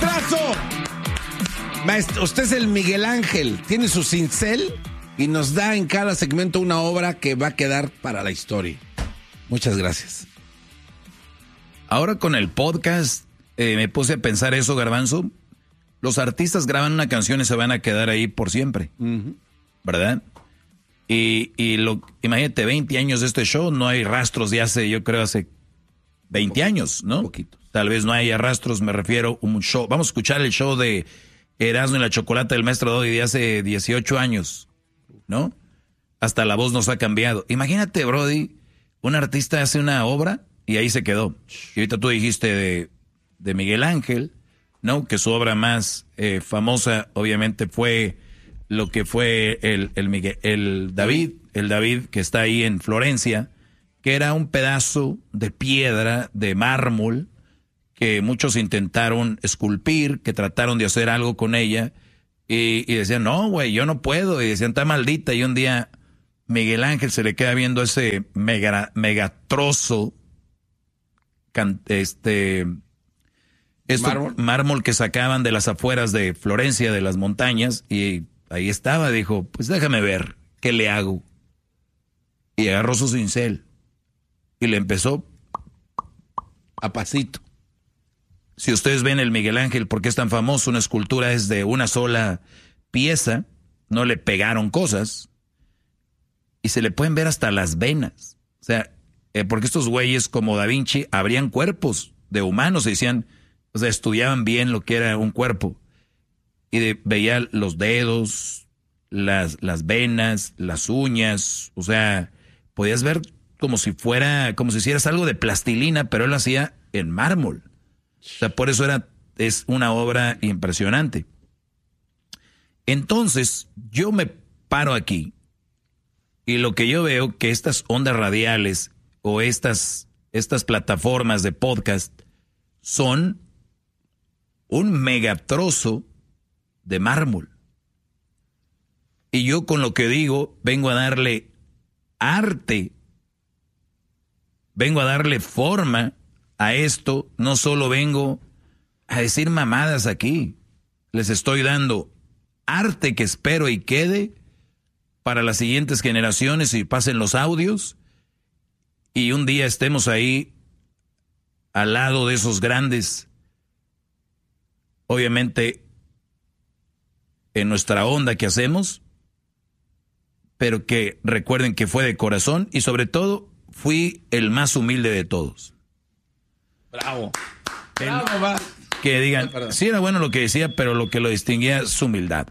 ¡Maestrazo! Maestro, usted es el Miguel Ángel, tiene su cincel y nos da en cada segmento una obra que va a quedar para la historia. Muchas gracias. Ahora con el podcast me puse a pensar eso, Garbanzo. Los artistas graban una canción y se van a quedar ahí por siempre, ¿verdad? Imagínate, 20 años de este show, no hay rastros de hace 20 años, ¿no? Poquito. Tal vez no haya rastros, me refiero a un show. Vamos a escuchar el show de Erasmo y la Chocolata del Maestro Doggy de hace 18 años, ¿no? Hasta la voz nos ha cambiado. Imagínate, Brody, un artista hace una obra y ahí se quedó. Y ahorita tú dijiste de Miguel Ángel, ¿no? Que su obra más famosa, obviamente, fue lo que fue el David que está ahí en Florencia, que era un pedazo de piedra, de mármol, que muchos intentaron esculpir, que trataron de hacer algo con ella, y decían, no, güey, yo no puedo, y decían, está maldita, y un día Miguel Ángel se le queda viendo ese megatrozo, mármol que sacaban de las afueras de Florencia, de las montañas, y ahí estaba, dijo, pues déjame ver, ¿qué le hago? Y agarró su cincel, y le empezó a pasito. Si ustedes ven el Miguel Ángel, ¿por qué es tan famoso? Una escultura es de una sola pieza, no le pegaron cosas, y se le pueden ver hasta las venas. O sea, porque estos güeyes como Da Vinci abrían cuerpos de humanos y decían, o sea, estudiaban bien lo que era un cuerpo. Y veía los dedos, las venas, las uñas, o sea, podías ver como si hicieras algo de plastilina, pero él lo hacía en mármol. O sea, por eso es una obra impresionante. Entonces, yo me paro aquí y lo que yo veo que estas ondas radiales o estas plataformas de podcast son un megatrozo de mármol. Y yo con lo que digo vengo a darle arte, vengo a darle forma a esto, no solo vengo a decir mamadas aquí, les estoy dando arte que espero y quede para las siguientes generaciones y pasen los audios y un día estemos ahí al lado de esos grandes, obviamente en nuestra onda que hacemos, pero que recuerden que fue de corazón y sobre fui el más humilde de todos. Bravo. Que digan, sí era bueno lo que decía, pero lo que lo distinguía es su humildad.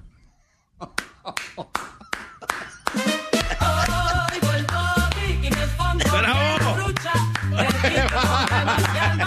¡Bravo!